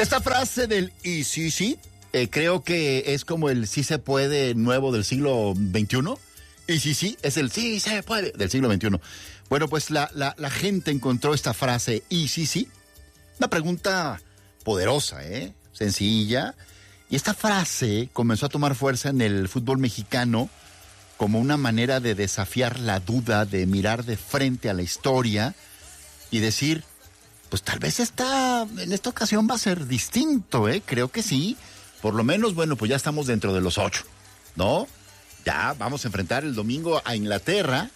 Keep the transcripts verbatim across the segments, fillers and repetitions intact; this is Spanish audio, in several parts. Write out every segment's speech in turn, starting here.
Esta frase del y sí, sí, eh, creo que es como el sí se puede nuevo del siglo veintiuno. Y sí, sí, es el sí se puede del siglo veintiuno. Bueno, pues la, la, la gente encontró esta frase y sí, sí. Una pregunta poderosa, ¿eh? Sencilla. Y esta frase comenzó a tomar fuerza en el fútbol mexicano como una manera de desafiar la duda, de mirar de frente a la historia y decir, pues tal vez esta, en esta ocasión va a ser distinto, ¿eh? Creo que sí. Por lo menos, bueno, pues ya estamos dentro de los ocho, ¿no? Ya vamos a enfrentar el domingo a Inglaterra.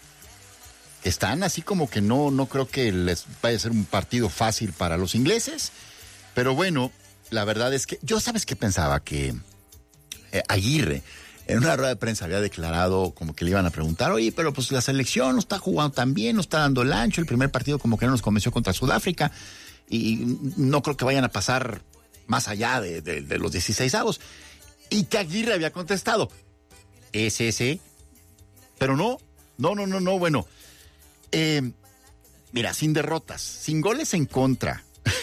Están así como que no, no creo que les vaya a ser un partido fácil para los ingleses. Pero bueno, la verdad es que yo, ¿sabes qué pensaba? Que eh, Aguirre en una rueda de prensa había declarado como que le iban a preguntar, oye, pero pues la selección no está jugando tan bien, no está dando el ancho, el primer partido como que no nos convenció contra Sudáfrica y no creo que vayan a pasar más allá de, de, de los dieciseisavos. Y que Aguirre había contestado, ¿es ese? Pero no, no, no, no, no, bueno, eh, mira, sin derrotas, sin goles en contra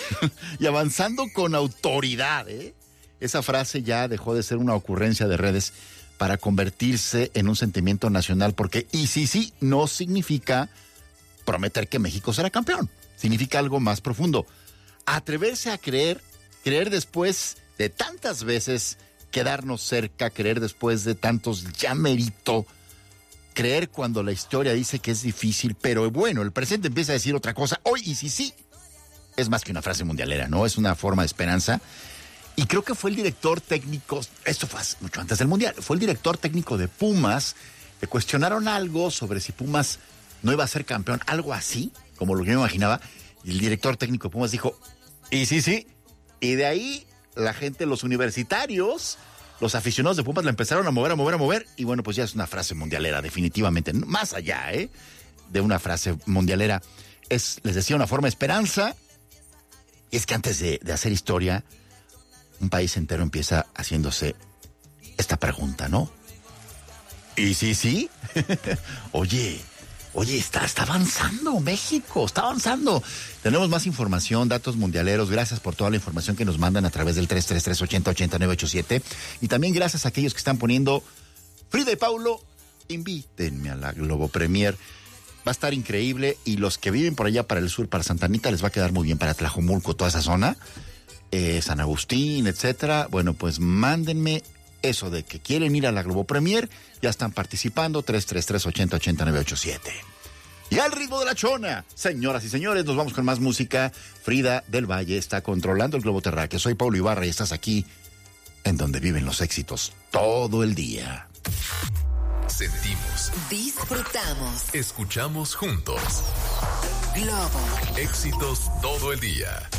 y avanzando con autoridad, ¿eh? Esa frase ya dejó de ser una ocurrencia de redes para convertirse en un sentimiento nacional, porque y sí, sí, no significa prometer que México será campeón, significa algo más profundo. Atreverse a creer, creer después de tantas veces quedarnos cerca, creer después de tantos ya merito, creer cuando la historia dice que es difícil, pero bueno, el presente empieza a decir otra cosa. Hoy y sí, sí, es más que una frase mundialera, ¿no? Es una forma de esperanza. Y creo que fue el director técnico, esto fue mucho antes del Mundial, fue el director técnico de Pumas, le cuestionaron algo sobre si Pumas no iba a ser campeón, algo así, como lo que yo me imaginaba, y el director técnico de Pumas dijo, y sí, sí, y de ahí la gente, los universitarios, los aficionados de Pumas la empezaron a mover, a mover, a mover, y bueno, pues ya es una frase mundialera, definitivamente, más allá, ¿eh? De una frase mundialera, es, les decía, una forma de esperanza, y es que antes de, de hacer historia, un país entero empieza haciéndose esta pregunta, ¿no? Y sí, sí. Oye, oye, está, está avanzando México, está avanzando. Tenemos más información, datos mundialeros. Gracias por toda la información que nos mandan a través del tres tres tres, ochenta, ochenta, nueve ocho siete. Y también gracias a aquellos que están poniendo Frida y Paulo, invítenme a la Globo Premier. Va a estar increíble y los que viven por allá para el sur, para Santa Anita, les va a quedar muy bien, para Tlajomulco, toda esa zona. Eh, San Agustín, etcétera. Bueno, pues mándenme eso de que quieren ir a la Globo Premier. Ya están participando. tres tres tres, ochenta, ochenta, nueve ocho siete. Y al ritmo de la chona, señoras y señores, nos vamos con más música. Frida del Valle está controlando el globo terráqueo. Soy Paulo Ibarra y estás aquí en donde viven los éxitos todo el día. Sentimos, disfrutamos, escuchamos juntos. Globo. Éxitos todo el día.